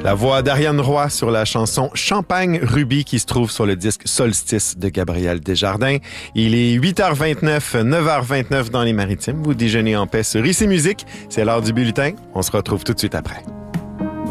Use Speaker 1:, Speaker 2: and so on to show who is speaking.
Speaker 1: La voix d'Ariane Roy sur la chanson Champagne Rubis qui se trouve sur le disque Solstice de Gabriel Desjardins. Il est 8h29, 9h29 dans les Maritimes. Vous déjeunez en paix sur ICI Musique. C'est l'heure du bulletin. On se retrouve tout de suite après.